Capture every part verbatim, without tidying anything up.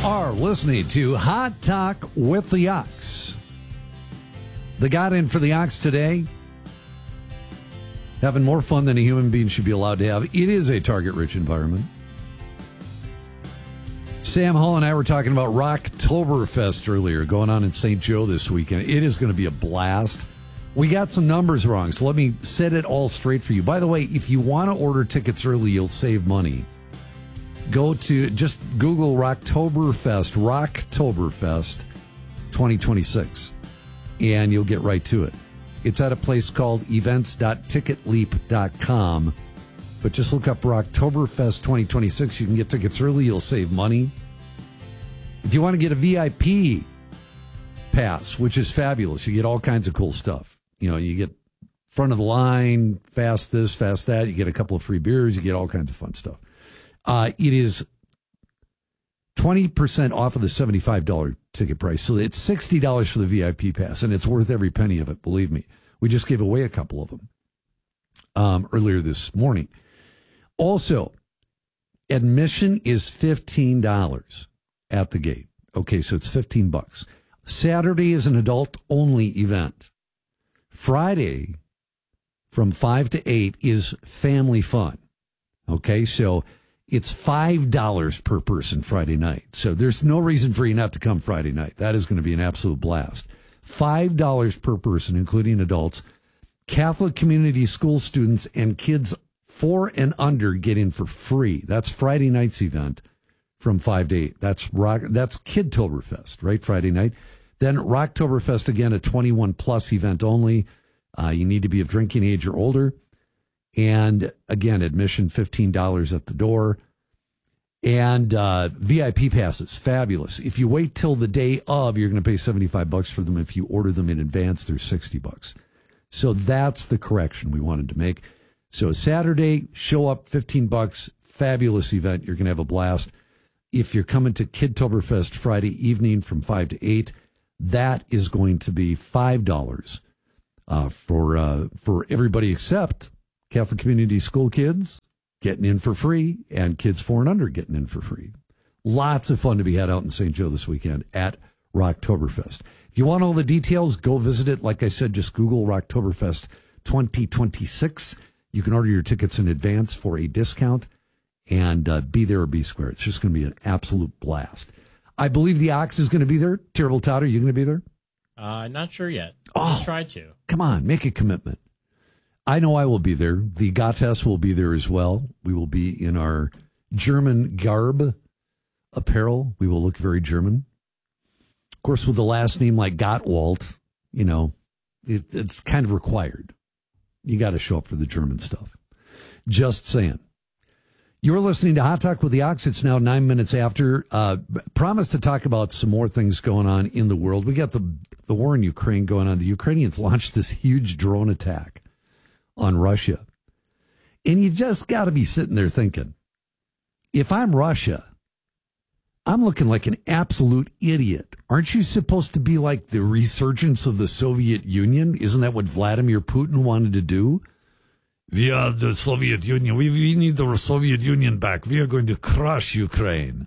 are listening to Hot Talk with the Ox. The got in for the Ox today, having more fun than a human being should be allowed to have. It is a target-rich environment. Sam Hall and I were talking about Rocktoberfest earlier, going on in Saint Joe this weekend. It is going to be a blast. We got some numbers wrong, so let me set it all straight for you. By the way, if you want to order tickets early, you'll save money. Go to, just Google Rocktoberfest, Rocktoberfest twenty twenty-six, and you'll get right to it. It's at a place called events dot ticket leap dot com, but just look up Rocktoberfest twenty twenty-six. You can get tickets early, you'll save money. If you want to get a V I P pass, which is fabulous, you get all kinds of cool stuff. You know, you get front of the line, fast this, fast that. You get a couple of free beers. You get all kinds of fun stuff. Uh, it is twenty percent off of the seventy-five dollars ticket price. So it's sixty dollars for the V I P pass, and it's worth every penny of it, believe me. We just gave away a couple of them um, earlier this morning. Also, admission is fifteen dollars at the gate. Okay, so it's fifteen bucks. Saturday is an adult-only event. Friday, from five to eight, is family fun. Okay, so it's five dollars per person Friday night. So there's no reason for you not to come Friday night. That is going to be an absolute blast. five dollars per person, including adults. Catholic community school students and kids four and under get in for free. That's Friday night's event from five to eight. That's rock. That's Kidtoberfest, right? Friday night. Then Rocktoberfest, again, a twenty-one plus event only. Uh, you need to be of drinking age or older. And again, admission fifteen dollars at the door. And uh, V I P passes, fabulous. If you wait till the day of, you're going to pay seventy-five bucks for them. If you order them in advance, they're sixty bucks. So that's the correction we wanted to make. So Saturday, show up, fifteen bucks, fabulous event. You're going to have a blast. If you're coming to Kidtoberfest Friday evening from five to eight, that is going to be five dollars uh, for uh, for everybody except Catholic community school kids getting in for free and kids four and under getting in for free. Lots of fun to be had out in Saint Joe this weekend at Rocktoberfest. If you want all the details, go visit it. Like I said, just Google Rocktoberfest twenty twenty-six. You can order your tickets in advance for a discount and uh, be there or be square. It's just going to be an absolute blast. I believe the Ox is going to be there. Terrible Todd, are you going to be there? Uh, not sure yet. Oh, I'll try to. Come on, make a commitment. I know I will be there. The Gottes will be there as well. We will be in our German garb apparel. We will look very German. Of course, with the last name like Gottwald, you know, it, it's kind of required. You got to show up for the German stuff. Just saying. You're listening to Hot Talk with the Ox. It's now nine minutes after. Uh, promised to talk about some more things going on in the world. We got the the war in Ukraine going on. The Ukrainians launched this huge drone attack on Russia. And you just got to be sitting there thinking, if I'm Russia, I'm looking like an absolute idiot. Aren't you supposed to be like the resurgence of the Soviet Union? Isn't that what Vladimir Putin wanted to do? We are the Soviet Union. We, we need the Soviet Union back. We are going to crush Ukraine.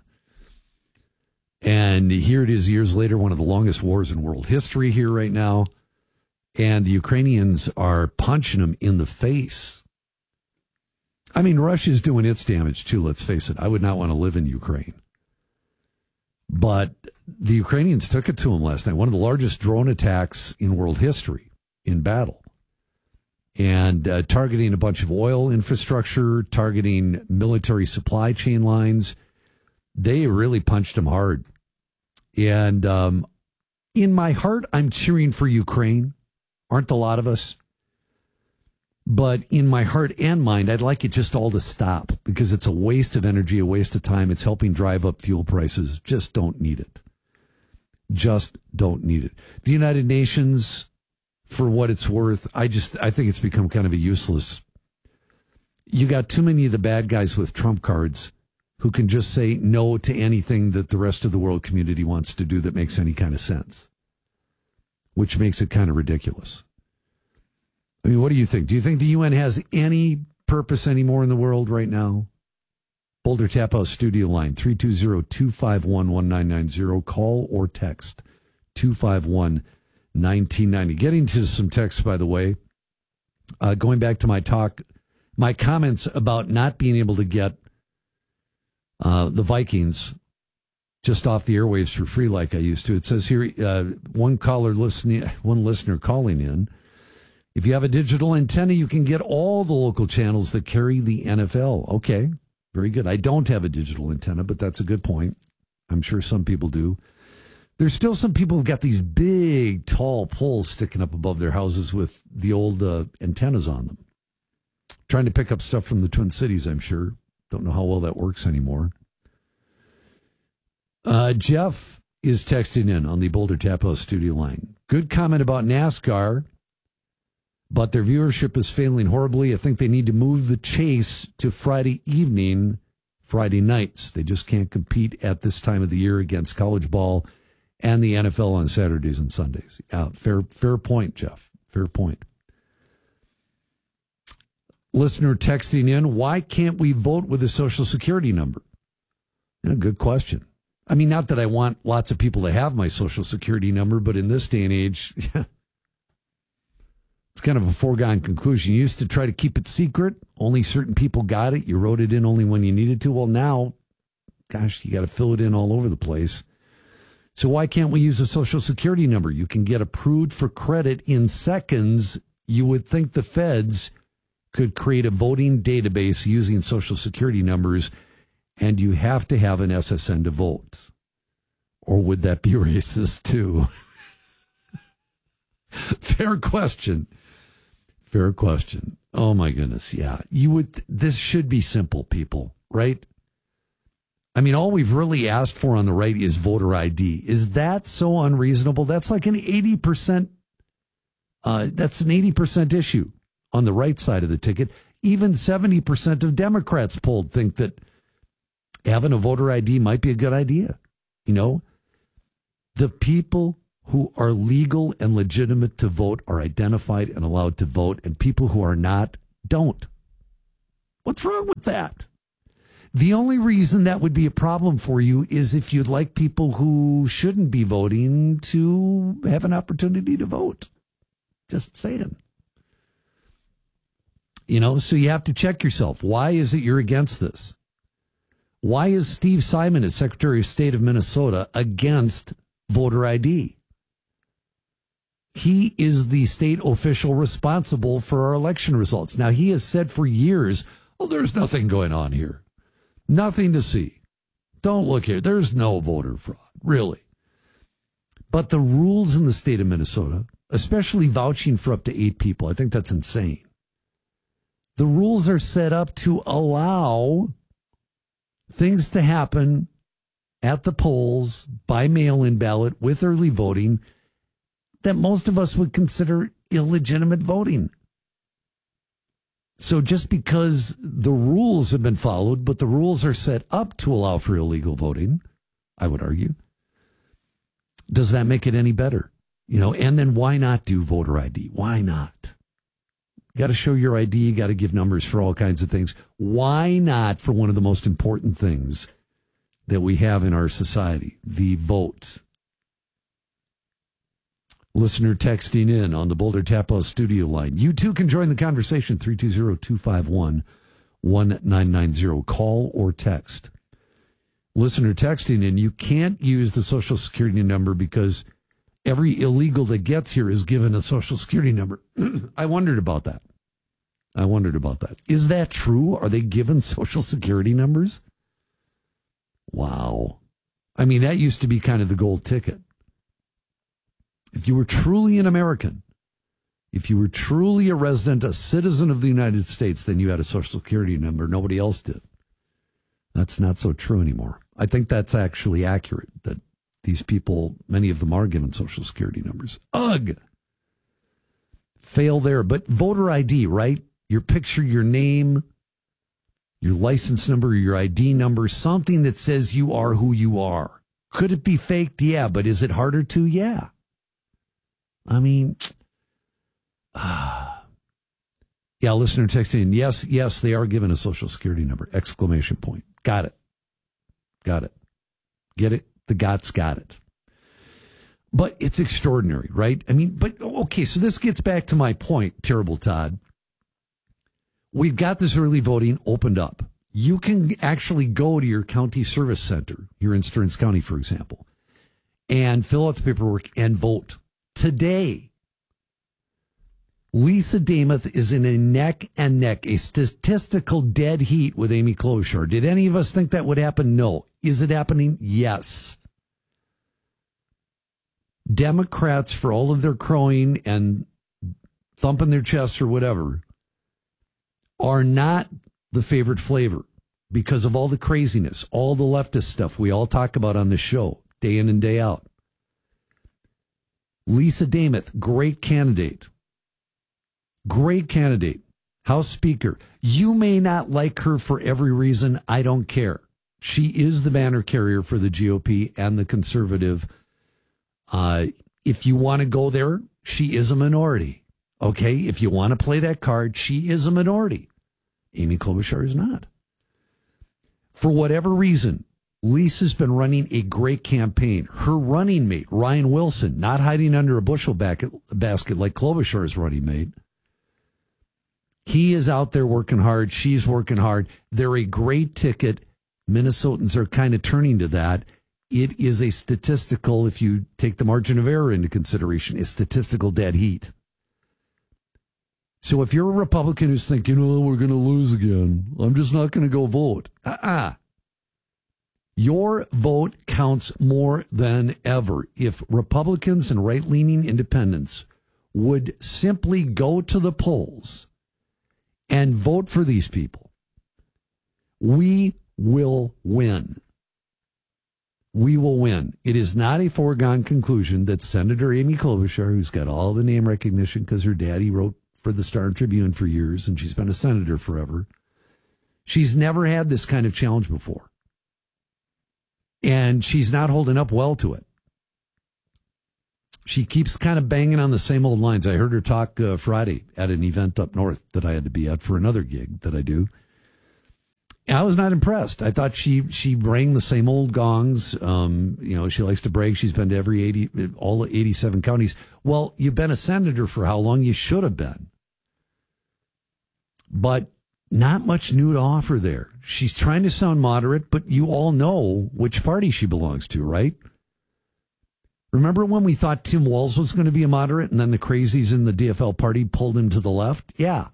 And here it is years later, one of the longest wars in world history here right now. And the Ukrainians are punching them in the face. I mean, Russia's doing its damage too, let's face it. I would not want to live in Ukraine. But the Ukrainians took it to them last night. One of the largest drone attacks in world history in battle. And uh, targeting a bunch of oil infrastructure, targeting military supply chain lines. They really punched them hard. And um, in my heart, I'm cheering for Ukraine. Aren't a lot of us? But in my heart and mind, I'd like it just all to stop because it's a waste of energy, a waste of time. It's helping drive up fuel prices. Just don't need it. Just don't need it. The United Nations, for what it's worth, I just, I think it's become kind of a useless. You got too many of the bad guys with Trump cards who can just say no to anything that the rest of the world community wants to do that makes any kind of sense, which makes it kind of ridiculous. I mean, what do you think? Do you think the U N has any purpose anymore in the world right now? Boulder Tap House studio line, three two zero, two five one, one nine nine zero. Call or text two five one, one nine nine zero. Getting to some texts, by the way, uh, going back to my talk, my comments about not being able to get uh, the Vikings just off the airwaves for free like I used to. It says here, uh, one caller listening, one listener calling in, if you have a digital antenna, you can get all the local channels that carry the N F L. Okay, very good. I don't have a digital antenna, but that's a good point. I'm sure some people do. There's still some people who've got these big, tall poles sticking up above their houses with the old uh, antennas on them. Trying to pick up stuff from the Twin Cities, I'm sure. Don't know how well that works anymore. Uh, Jeff is texting in on the Boulder Tap House studio line. Good comment about NASCAR, but their viewership is failing horribly. I think they need to move the chase to Friday evening, Friday nights. They just can't compete at this time of the year against college ball and the N F L on Saturdays and Sundays. Yeah, fair, fair point, Jeff. Fair point. Listener texting in, why can't we vote with a Social Security number? Yeah, good question. I mean, not that I want lots of people to have my Social Security number, but in this day and age, yeah, it's kind of a foregone conclusion. You used to try to keep it secret. Only certain people got it. You wrote it in only when you needed to. Well, now, gosh, you got to fill it in all over the place. So why can't we use a Social Security number? You can get approved for credit in seconds. You would think the feds could create a voting database using Social Security numbers, and you have to have an S S N to vote. Or would that be racist too? Fair question. Fair question. Oh my goodness. Yeah. You would, this should be simple, people, right? I mean, all we've really asked for on the right is voter I D. Is that so unreasonable? That's like an eighty percent, uh, that's an eighty percent issue on the right side of the ticket. Even seventy percent of Democrats polled think that having a voter I D might be a good idea. You know, the people who are legal and legitimate to vote are identified and allowed to vote, and people who are not don't. What's wrong with that? The only reason that would be a problem for you is if you'd like people who shouldn't be voting to have an opportunity to vote. Just saying. You know, so you have to check yourself. Why is it you're against this? Why is Steve Simon, as Secretary of State of Minnesota, against voter I D? He is the state official responsible for our election results. Now, he has said for years, oh, there's nothing going on here. Nothing to see. Don't look here. There's no voter fraud, really. But the rules in the state of Minnesota, especially vouching for up to eight people, I think that's insane. The rules are set up to allow things to happen at the polls by mail-in ballot with early voting that most of us would consider illegitimate voting. So just because the rules have been followed, but the rules are set up to allow for illegal voting, I would argue, does that make it any better? You know, and then why not do voter I D? Why not? You got to show your I D. You got to give numbers for all kinds of things. Why not for one of the most important things that we have in our society, the vote? Listener texting in on the Boulder Tap House studio line. You too can join the conversation, three two zero, two five one, one nine nine zero. Call or text. Listener texting in, you can't use the Social Security number because every illegal that gets here is given a Social Security number. I wondered about that. I wondered about that. Is that true? Are they given Social Security numbers? Wow. I mean, that used to be kind of the gold ticket. If you were truly an American, if you were truly a resident, a citizen of the United States, then you had a Social Security number. Nobody else did. That's not so true anymore. I think that's actually accurate, that these people, many of them are given Social Security numbers. Ugh! Fail there. But voter I D, right? Your picture, your name, your license number, your I D number, something that says you are who you are. Could it be faked? Yeah. But is it harder to? Yeah. I mean, uh, Yeah, listener texting in. Yes, yes, they are given a Social Security number. Exclamation point. Got it. Got it. Get it? The gots got it. But it's extraordinary, right? I mean, but okay, so this gets back to my point, Terrible Todd. We've got this early voting opened up. You can actually go to your county service center, here in Stearns County, for example, and fill out the paperwork and vote today. Lisa Damath is in a neck and neck, a statistical dead heat with Amy Klobuchar. Did any of us think that would happen? No. Is it happening? Yes. Democrats, for all of their crowing and thumping their chests or whatever, are not the favorite flavor because of all the craziness, all the leftist stuff we all talk about on this show, day in and day out. Lisa Damath, great candidate. Great candidate. House Speaker. You may not like her for every reason. I don't care. She is the banner carrier for the G O P and the conservative. Uh, if you want to go there, she is a minority. Okay? If you want to play that card, she is a minority. Amy Klobuchar is not. For whatever reason, Lisa's been running a great campaign. Her running mate, Ryan Wilson, not hiding under a bushel basket like Klobuchar's running mate. He is out there working hard. She's working hard. They're a great ticket. Minnesotans are kind of turning to that. It is a statistical, if you take the margin of error into consideration, a statistical dead heat. So if you're a Republican who's thinking, oh, we're going to lose again, I'm just not going to go vote. Uh-uh. Your vote counts more than ever. If Republicans and right-leaning independents would simply go to the polls and vote for these people, we will win. We will win. It is not a foregone conclusion that Senator Amy Klobuchar, who's got all the name recognition because her daddy wrote for the Star Tribune for years and she's been a senator forever, she's never had this kind of challenge before. And she's not holding up well to it. She keeps kind of banging on the same old lines. I heard her talk uh, Friday at an event up north that I had to be at for another gig that I do. I was not impressed. I thought she she rang the same old gongs. Um, you know, she likes to brag she's been to every eighty, all eighty-seven counties. Well, you've been a senator for how long? You should have been. But not much new to offer there. She's trying to sound moderate, but you all know which party she belongs to, right? Remember when we thought Tim Walz was going to be a moderate and then the crazies in the D F L party pulled him to the left? Yeah.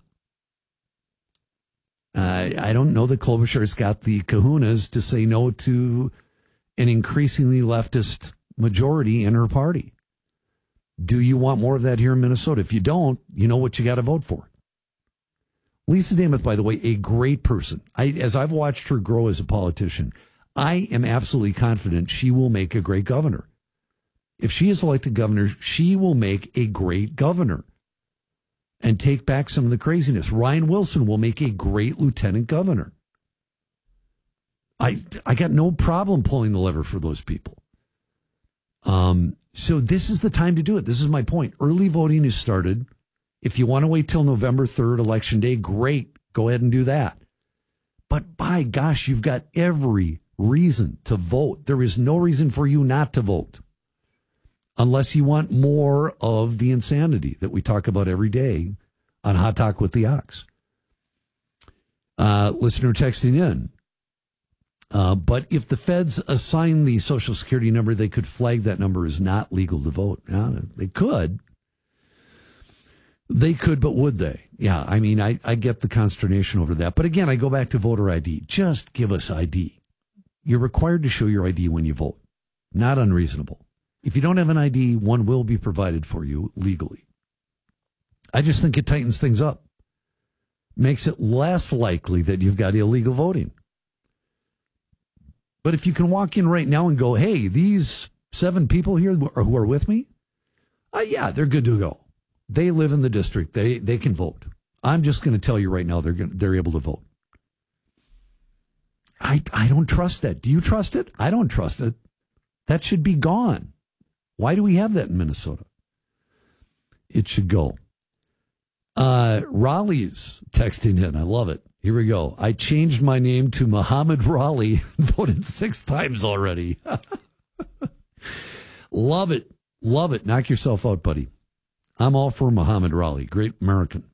Uh, I don't know that Klobuchar's got the kahunas to say no to an increasingly leftist majority in her party. Do you want more of that here in Minnesota? If you don't, you know what you got to vote for. Lisa Damath, by the way, a great person. I, as I've watched her grow as a politician, I am absolutely confident she will make a great governor. If she is elected governor, she will make a great governor and take back some of the craziness. Ryan Wilson will make a great lieutenant governor. I I got no problem pulling the lever for those people. Um, so this is the time to do it. This is my point. Early voting is started. If you want to wait till November third, Election Day, great. Go ahead and do that. But by gosh, you've got every reason to vote. There is no reason for you not to vote. Unless you want more of the insanity that we talk about every day on Hot Talk with the Ox. Uh, listener texting in. Uh, but if the feds assign the Social Security number, they could flag that number as not legal to vote. Yeah, they could. They could, but would they? Yeah, I mean, I, I get the consternation over that. But again, I go back to voter I D. Just give us I D. You're required to show your I D when you vote. Not unreasonable. If you don't have an I D, one will be provided for you legally. I just think it tightens things up. Makes it less likely that you've got illegal voting. But if you can walk in right now and go, hey, these seven people here who are with me, uh, yeah, they're good to go. They live in the district. They they can vote. I'm just going to tell you right now they're gonna, they're able to vote. I I don't trust that. Do you trust it? I don't trust it. That should be gone. Why do we have that in Minnesota? It should go. Uh, Raleigh's texting in. I love it. Here we go. I changed my name to Muhammad Raleigh and voted six times already. Love it. Love it. Knock yourself out, buddy. I'm all for Muhammad Raleigh. Great American.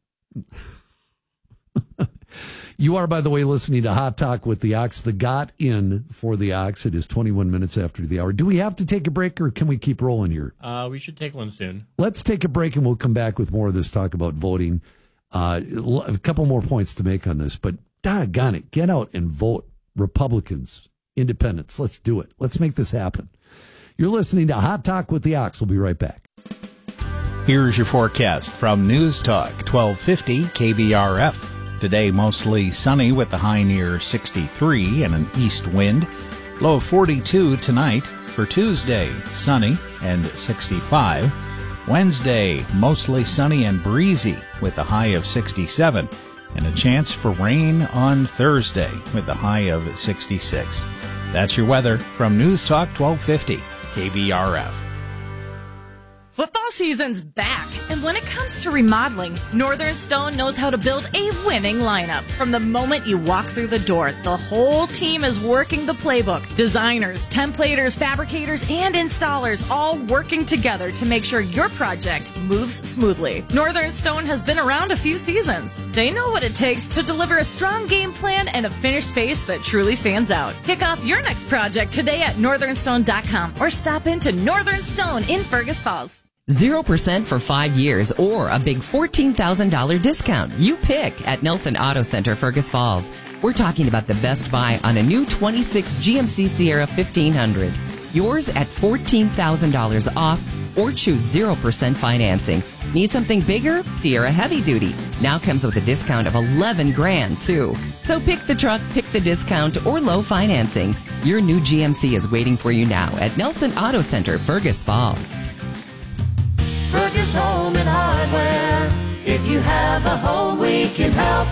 You are, by the way, listening to Hot Talk with the Ox. The Got In for the Ox. It is twenty-one minutes after the hour. Do we have to take a break or can we keep rolling here? Uh, we should take one soon. Let's take a break and we'll come back with more of this talk about voting. Uh, a couple more points to make on this, but doggone it, get out and vote. Republicans, independents, let's do it. Let's make this happen. You're listening to Hot Talk with the Ox. We'll be right back. Here's your forecast from News Talk twelve fifty K B R F. Today, mostly sunny with the high near sixty-three and an east wind. Low of forty-two tonight. For Tuesday, sunny and sixty-five. Wednesday, mostly sunny and breezy with a high of sixty-seven. And a chance for rain on Thursday with a high of sixty-six. That's your weather from News Talk twelve fifty K B R F. Football season's back, and when it comes to remodeling, Northern Stone knows how to build a winning lineup. From the moment you walk through the door, the whole team is working the playbook. Designers, templators, fabricators, and installers all working together to make sure your project moves smoothly. Northern Stone has been around a few seasons. They know what it takes to deliver a strong game plan and a finished space that truly stands out. Kick off your next project today at northern stone dot com or stop into Northern Stone in Fergus Falls. zero percent for five years or a big fourteen thousand dollars discount. You pick at Nelson Auto Center, Fergus Falls. We're talking about the best buy on a new twenty-six G M C Sierra fifteen hundred. Yours at fourteen thousand dollars off or choose zero percent financing. Need something bigger? Sierra Heavy Duty now comes with a discount of eleven grand too. So pick the truck, pick the discount, or low financing. Your new G M C is waiting for you now at Nelson Auto Center, Fergus Falls. Fergus Home and Hardware. If you have a home, we can help.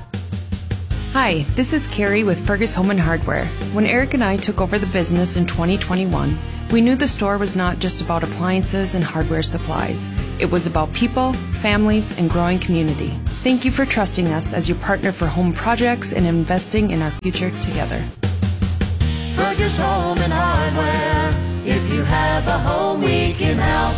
Hi, this is Carrie with Fergus Home and Hardware. When Eric and I took over the business in twenty twenty-one, we knew the store was not just about appliances and hardware supplies. It was about people, families, and growing community. Thank you for trusting us as your partner for home projects and investing in our future together. Fergus Home and Hardware. If you have a home, we can help.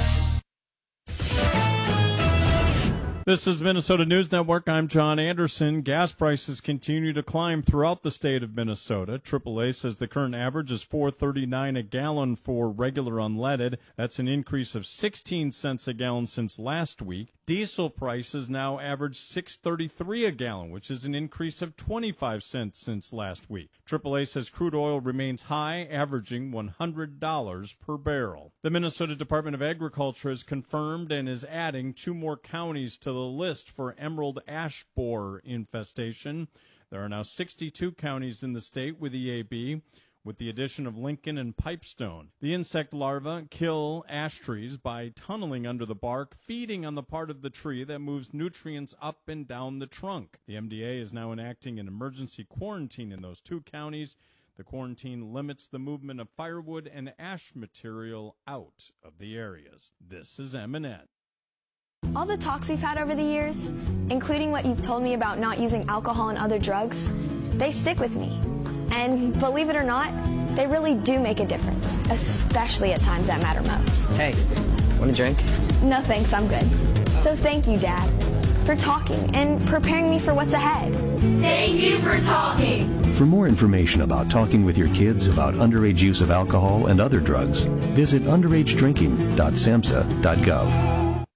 This is Minnesota News Network. I'm John Anderson. Gas prices continue to climb throughout the state of Minnesota. triple A says the current average is four thirty-nine a gallon for regular unleaded. That's an increase of sixteen cents a gallon since last week. Diesel prices now average six thirty-three a gallon, which is an increase of twenty-five cents since last week. triple A says crude oil remains high, averaging one hundred dollars per barrel. The Minnesota Department of Agriculture has confirmed and is adding two more counties to the list for emerald ash borer infestation. There are now sixty-two counties in the state with E A B, with the addition of Lincoln and Pipestone. The insect larvae kill ash trees by tunneling under the bark, feeding on the part of the tree that moves nutrients up and down the trunk. The M D A is now enacting an emergency quarantine in those two counties. The quarantine limits the movement of firewood and ash material out of the areas. This is M and N. All the talks we've had over the years, including what you've told me about not using alcohol and other drugs, they stick with me. And believe it or not, they really do make a difference, especially at times that matter most. Hey, want a drink? No thanks, I'm good. So thank you, Dad, for talking and preparing me for what's ahead. Thank you for talking. For more information about talking with your kids about underage use of alcohol and other drugs, visit underage drinking dot samhsa dot gov.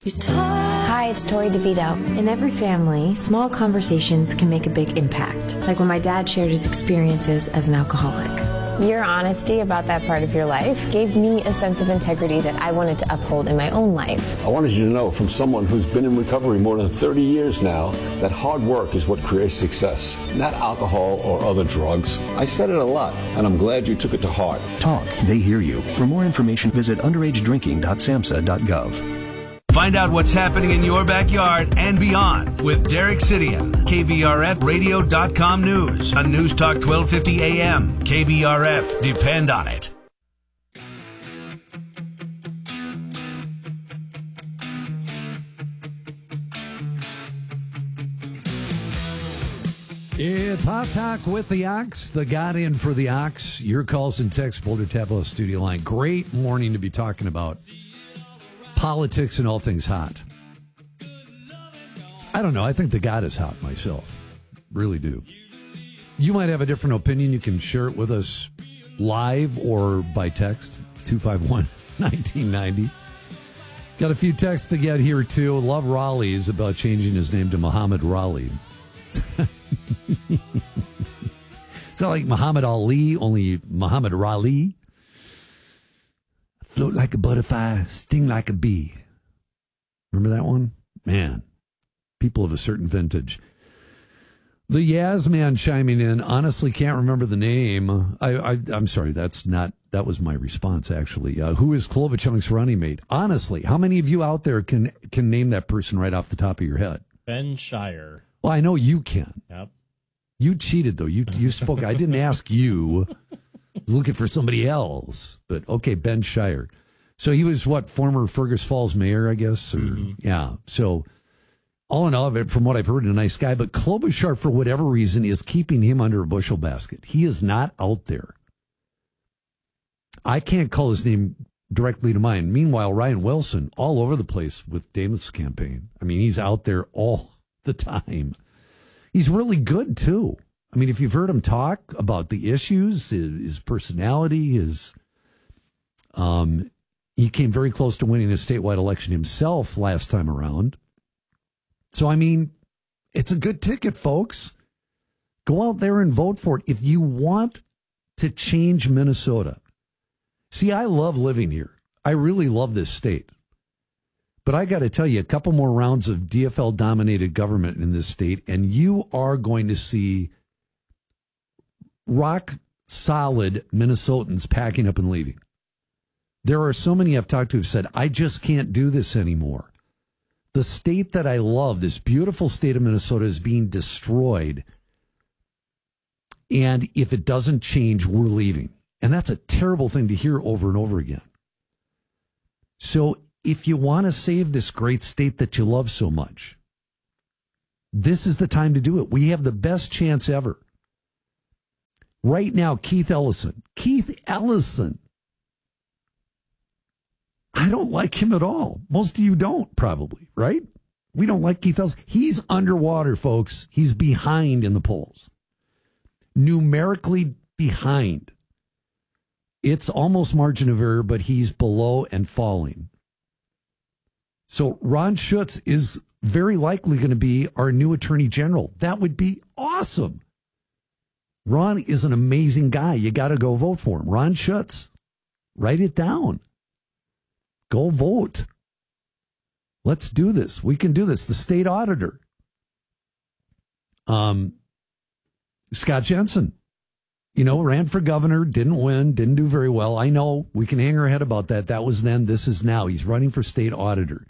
Hi, it's Tori DeVito. In every family, small conversations can make a big impact, like when my dad shared his experiences as an alcoholic. Your honesty about that part of your life gave me a sense of integrity that I wanted to uphold in my own life. I wanted you to know from someone who's been in recovery more than thirty years now that hard work is what creates success, not alcohol or other drugs. I said it a lot, and I'm glad you took it to heart. Talk, they hear you. For more information, visit underage drinking dot samhsa dot gov. Find out what's happening in your backyard and beyond with Derek Sidian, K B R F radio dot com news on News Talk twelve fifty A M. K B R F, depend on it. It's Hot Talk with the Ox, the got in for the Ox. Your calls and texts, Boulder Tableau studio line. Great morning to be talking about politics and all things hot. I don't know. I think the God is hot myself. Really do. You might have a different opinion. You can share it with us live or by text, two five one, nineteen ninety. Got a few texts to get here, too. Love Raleigh's about changing his name to Muhammad Raleigh. It's not like Muhammad Ali, only Muhammad Raleigh. Float like a butterfly, sting like a bee. Remember that one? Man, people of a certain vintage. The Yaz man chiming in, honestly can't remember the name. I, I, I'm sorry, that's not, that was my response, actually. Uh, who is Klobuchar's running mate? Honestly, how many of you out there can can name that person right off the top of your head? Ben Shire. Well, I know you can. Yep. You cheated, though. You you spoke. I didn't ask you. I was looking for somebody else. But, okay, Ben Shire. So he was, what, former Fergus Falls mayor, I guess? Or, mm-hmm. Yeah. So all in all, from what I've heard, a nice guy. But Klobuchar, for whatever reason, is keeping him under a bushel basket. He is not out there. I can't call his name directly to mind. Meanwhile, Ryan Wilson, all over the place with Damon's campaign. I mean, he's out there all the time. He's really good, too. I mean, if you've heard him talk about the issues, his, his personality, his, um, he came very close to winning a statewide election himself last time around. So, I mean, it's a good ticket, folks. Go out there and vote for it. If you want to change Minnesota. See, I love living here. I really love this state. But I got to tell you, a couple more rounds of D F L-dominated government in this state, and you are going to see rock-solid Minnesotans packing up and leaving. There are so many I've talked to who've said, I just can't do this anymore. The state that I love, this beautiful state of Minnesota, is being destroyed. And if it doesn't change, we're leaving. And that's a terrible thing to hear over and over again. So if you want to save this great state that you love so much, this is the time to do it. We have the best chance ever. Right now, Keith Ellison. Keith Ellison. I don't like him at all. Most of you don't, probably, right? We don't like Keith Ellison. He's underwater, folks. He's behind in the polls. Numerically behind. It's almost margin of error, but he's below and falling. So Ron Schutz is very likely going to be our new attorney general. That would be awesome. Ron is an amazing guy. You got to go vote for him. Ron Schutz. Write it down. Go vote. Let's do this. We can do this. The state auditor. Um, Scott Jensen. You know, ran for governor, didn't win, didn't do very well. I know we can hang our head about that. That was then, this is now. He's running for state auditor.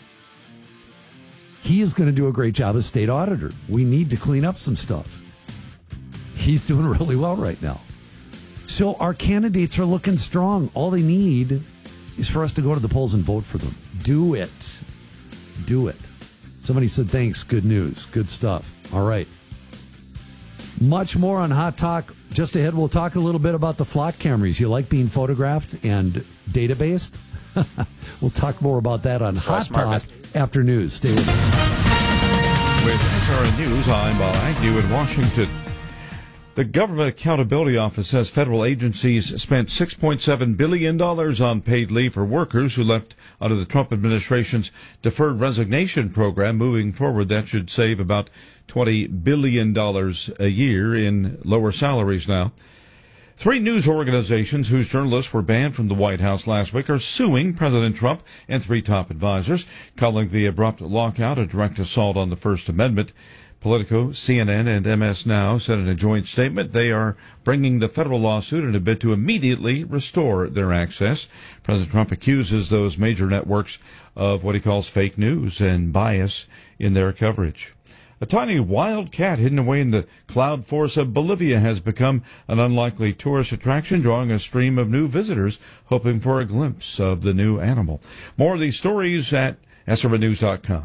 He is going to do a great job as state auditor. We need to clean up some stuff. He's doing really well right now. So our candidates are looking strong. All they need is for us to go to the polls and vote for them. Do it. Do it. Somebody said, thanks. Good news. Good stuff. All right. Much more on Hot Talk. Just ahead, we'll talk a little bit about the flock cameras. You like being photographed and data-based? We'll talk more about that on Hot Talk after news. Stay with us. With S R N News, I'm Bob Agnew in Washington. The Government Accountability Office says federal agencies spent six point seven billion dollars on paid leave for workers who left under the Trump administration's deferred resignation program. Moving forward, that should save about twenty billion dollars a year in lower salaries now. Three news organizations whose journalists were banned from the White House last week are suing President Trump and three top advisors, calling the abrupt lockout a direct assault on the First Amendment. Politico, C N N, and M S Now said in a joint statement they are bringing the federal lawsuit in a bid to immediately restore their access. President Trump accuses those major networks of what he calls fake news and bias in their coverage. A tiny wild cat hidden away in the cloud forests of Bolivia has become an unlikely tourist attraction, drawing a stream of new visitors hoping for a glimpse of the new animal. More of these stories at S R N news dot com.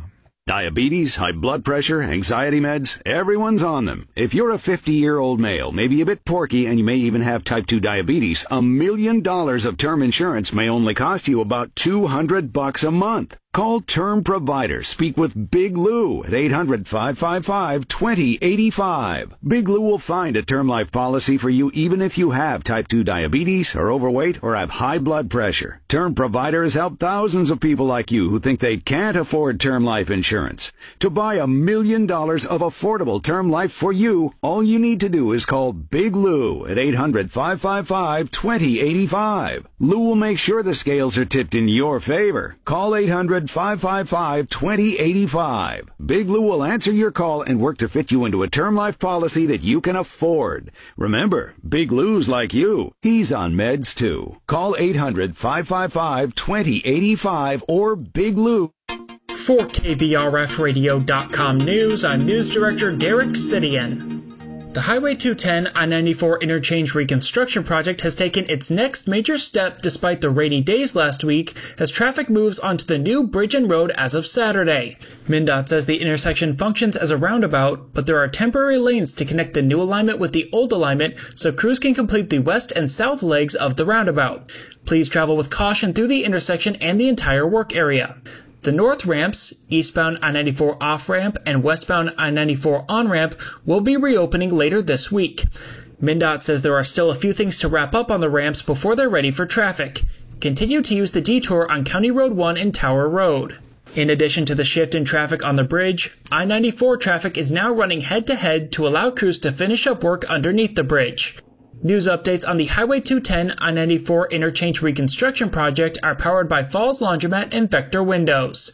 Diabetes, high blood pressure, anxiety meds, everyone's on them. If you're a fifty-year-old male, maybe a bit porky, and you may even have type two diabetes, a million dollars of term insurance may only cost you about two hundred bucks a month. Call Term Provider. Speak with Big Lou at eight hundred, five five five, two zero eight five. Big Lou will find a term life policy for you even if you have type two diabetes, are overweight, or have high blood pressure. Term Provider has helped thousands of people like you who think they can't afford term life insurance. To buy a million dollars of affordable term life for you, all you need to do is call Big Lou at eight hundred, five five five, two zero eight five. Lou will make sure the scales are tipped in your favor. Call eight hundred, five five five, two zero eight five. Big Lou will answer your call and work to fit you into a term life policy that you can afford. Remember, Big Lou's like you. He's on meds too. Call eight hundred, five five five, two zero eight five or Big Lou. For K B R F radio dot com News, I'm News Director Derek Sidian. The Highway two ten I ninety-four interchange reconstruction project has taken its next major step despite the rainy days last week as traffic moves onto the new bridge and road as of Saturday. MnDOT says the intersection functions as a roundabout, but there are temporary lanes to connect the new alignment with the old alignment so crews can complete the west and south legs of the roundabout. Please travel with caution through the intersection and the entire work area. The north ramps, eastbound I ninety-four off-ramp and westbound I ninety-four on-ramp, will be reopening later this week. MnDOT says there are still a few things to wrap up on the ramps before they're ready for traffic. Continue to use the detour on County Road one and Tower Road. In addition to the shift in traffic on the bridge, I ninety-four traffic is now running head-to-head to allow crews to finish up work underneath the bridge. News updates on the Highway two ten I ninety-four interchange reconstruction project are powered by Falls Laundromat and Vector Windows.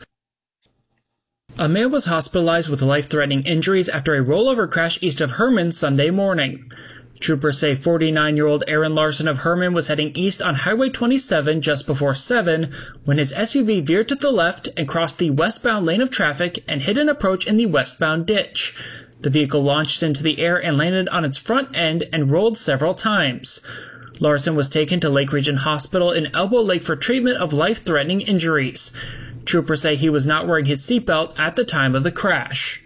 A man was hospitalized with life-threatening injuries after a rollover crash east of Herman Sunday morning. Troopers say forty-nine-year-old Aaron Larson of Herman was heading east on Highway twenty-seven just before seven when his S U V veered to the left and crossed the westbound lane of traffic and hit an approach in the westbound ditch. The vehicle launched into the air and landed on its front end and rolled several times. Larson was taken to Lake Region Hospital in Elbow Lake for treatment of life-threatening injuries. Troopers say he was not wearing his seatbelt at the time of the crash.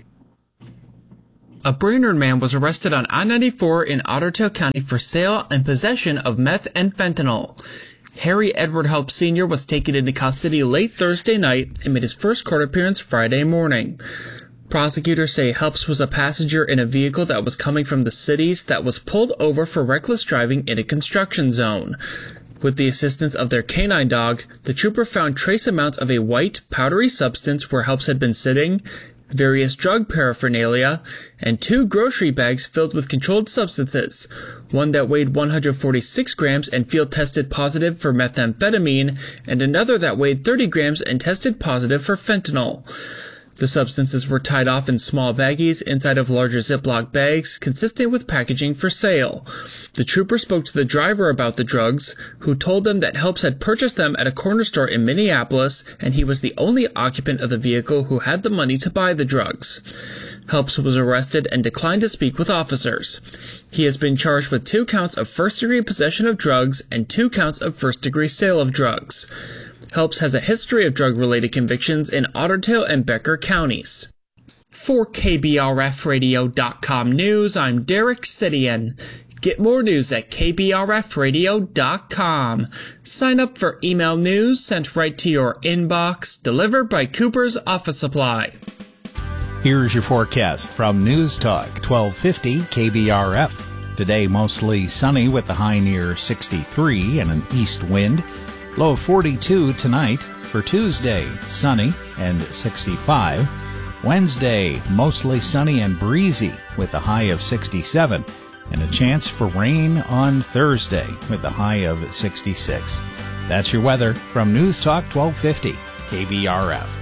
A Brainerd man was arrested on I ninety-four in Otter Tail County for sale and possession of meth and fentanyl. Harry Edward Help Senior was taken into custody late Thursday night and made his first court appearance Friday morning. Prosecutors say Helps was a passenger in a vehicle that was coming from the cities that was pulled over for reckless driving in a construction zone. With the assistance of their canine dog, the trooper found trace amounts of a white, powdery substance where Helps had been sitting, various drug paraphernalia, and two grocery bags filled with controlled substances, one that weighed one hundred forty-six grams and field tested positive for methamphetamine, and another that weighed thirty grams and tested positive for fentanyl. The substances were tied off in small baggies inside of larger Ziploc bags, consistent with packaging for sale. The trooper spoke to the driver about the drugs, who told them that Helps had purchased them at a corner store in Minneapolis, and he was the only occupant of the vehicle who had the money to buy the drugs. Helps was arrested and declined to speak with officers. He has been charged with two counts of first-degree possession of drugs and two counts of first-degree sale of drugs. Helps has a history of drug-related convictions in Otter Tail and Becker counties. For K B R F radio dot com News, I'm Derek Sidian. Get more news at K B R F radio dot com. Sign up for email news sent right to your inbox, delivered by Cooper's Office Supply. Here's your forecast from News Talk twelve fifty K B R F. Today mostly sunny with the high near sixty-three and an east wind. Low of forty-two tonight. For Tuesday, sunny and sixty-five. Wednesday, mostly sunny and breezy with a high of sixty-seven. And a chance for rain on Thursday with a high of sixty-six. That's your weather from News Talk twelve fifty K B R F.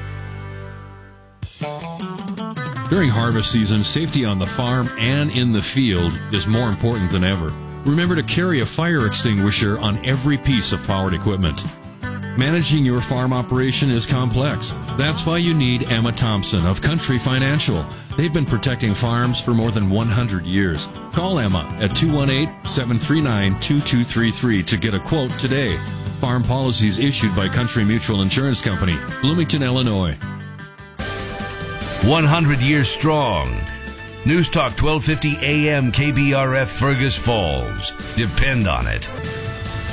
During harvest season, safety on the farm and in the field is more important than ever. Remember to carry a fire extinguisher on every piece of powered equipment. Managing your farm operation is complex. That's why you need Emma Thompson of Country Financial. They've been protecting farms for more than one hundred years. Call Emma at two one eight, seven three nine, two two three three to get a quote today. Farm policies issued by Country Mutual Insurance Company, Bloomington, Illinois. one hundred years strong. News Talk twelve fifty A M K B R F Fergus Falls. Depend on it.